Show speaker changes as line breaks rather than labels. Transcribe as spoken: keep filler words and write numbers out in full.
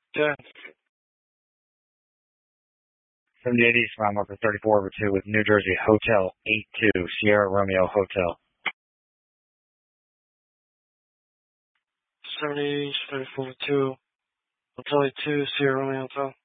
Okay.
seventy-eight East, mile marker thirty-four over two with New Jersey Hotel eight two, Sierra Romeo Hotel.
seventy, thirty-four, two. Hotel eight two, Sierra Romeo Hotel.